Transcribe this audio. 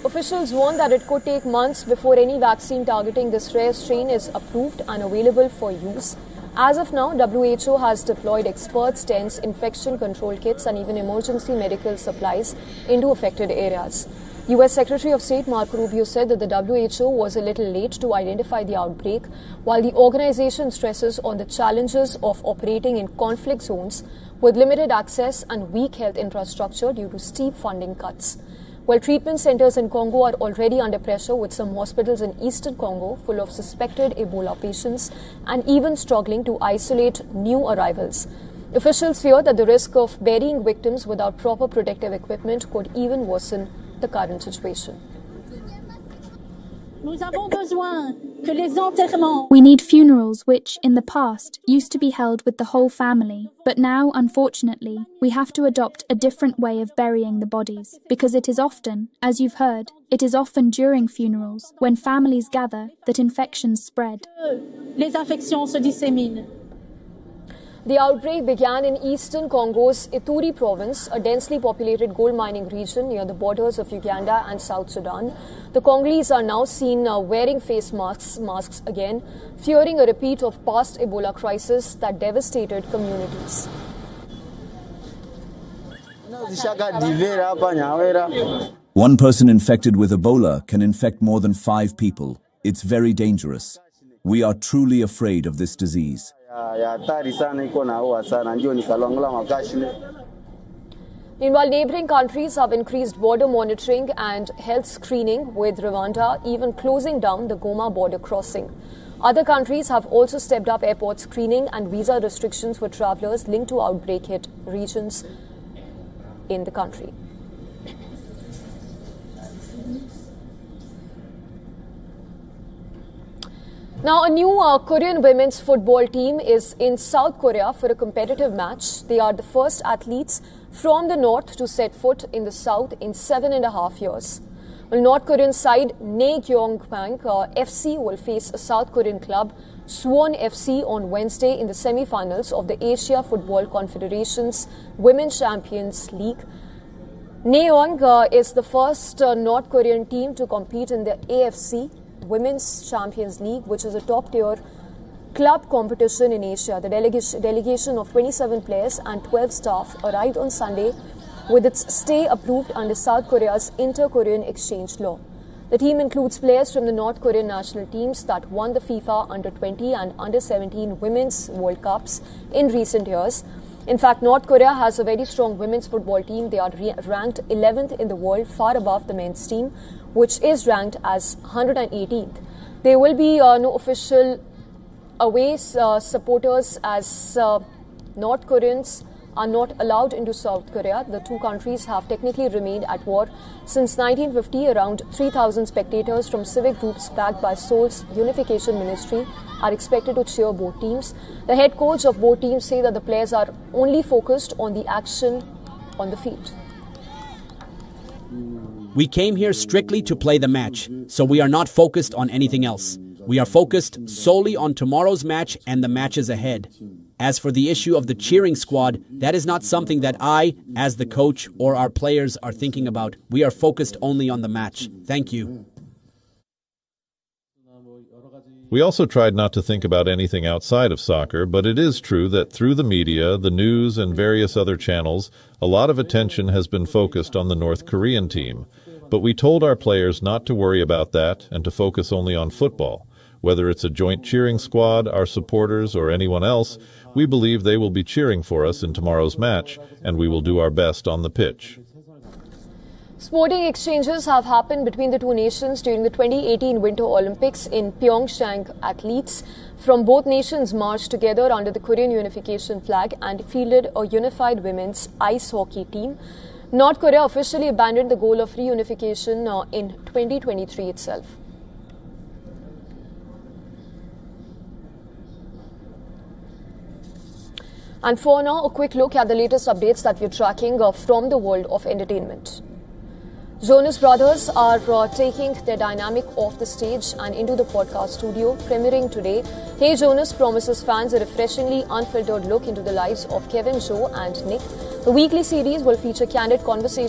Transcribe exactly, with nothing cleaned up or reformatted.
Officials warn that it could take months before any vaccine targeting this rare strain is approved and available for use. As of now, W H O has deployed experts, tents, infection control kits and even emergency medical supplies into affected areas. U S Secretary of State Marco Rubio said that the W H O was a little late to identify the outbreak, while the organization stresses on the challenges of operating in conflict zones with limited access and weak health infrastructure due to steep funding cuts. Well, treatment centers in Congo are already under pressure, with some hospitals in eastern Congo full of suspected Ebola patients and even struggling to isolate new arrivals. Officials fear that the risk of burying victims without proper protective equipment could even worsen the current situation. We need funerals which, in the past, used to be held with the whole family, but now, unfortunately, we have to adopt a different way of burying the bodies, because it is often, as you've heard, it is often during funerals, when families gather, that infections spread. The outbreak began in eastern Congo's Ituri province, a densely populated gold mining region near the borders of Uganda and South Sudan. The Congolese are now seen uh, wearing face masks, masks again, fearing a repeat of past Ebola crisis that devastated communities. One person infected with Ebola can infect more than five people. It's very dangerous. We are truly afraid of this disease. Meanwhile, neighboring countries have increased border monitoring and health screening, with Rwanda even closing down the Goma border crossing. Other countries have also stepped up airport screening and visa restrictions for travelers linked to outbreak-hit regions in the country. Now, a new uh, Korean women's football team is in South Korea for a competitive match. They are the first athletes from the north to set foot in the south in seven and a half years. Well, North Korean side Naegyeongbang uh, F C will face a South Korean club, Suwon F C, on Wednesday in the semi-finals of the Asia Football Confederation's Women's Champions League. Naeong uh, is the first uh, North Korean team to compete in the A F C Women's Champions League, which is a top-tier club competition in Asia. The delegation, delegation of twenty-seven players and twelve staff arrived on Sunday with its stay approved under South Korea's inter-Korean exchange law. The team includes players from the North Korean national teams that won the FIFA under twenty and under seventeen Women's World Cups in recent years. In fact, North Korea has a very strong women's football team. They are ranked eleventh in the world, far above the men's team, which is ranked as one hundred eighteenth. There will be uh, no official away uh, supporters, as uh, North Koreans are not allowed into South Korea. The two countries have technically remained at war since nineteen fifty. Around three thousand spectators from civic groups backed by Seoul's Unification Ministry are expected to cheer both teams. The head coach of both teams say that the players are only focused on the action on the field. We came here strictly to play the match, so we are not focused on anything else. We are focused solely on tomorrow's match and the matches ahead. As for the issue of the cheering squad, that is not something that I, as the coach, or our players are thinking about. We are focused only on the match. Thank you. We also tried not to think about anything outside of soccer, but it is true that through the media, the news, and various other channels, a lot of attention has been focused on the North Korean team. But we told our players not to worry about that and to focus only on football. Whether it's a joint cheering squad, our supporters, or anyone else, we believe they will be cheering for us in tomorrow's match, and we will do our best on the pitch. Sporting exchanges have happened between the two nations during the twenty eighteen Winter Olympics in Pyeongchang. Athletes from both nations marched together under the Korean unification flag and fielded a unified women's ice hockey team. North Korea officially abandoned the goal of reunification uh, in twenty twenty-three itself. And for now, a quick look at the latest updates that we're tracking uh, from the world of entertainment. Jonas Brothers are uh, taking their dynamic off the stage and into the podcast studio, premiering today. Hey Jonas promises fans a refreshingly unfiltered look into the lives of Kevin, Joe and Nick. The weekly series will feature candid conversations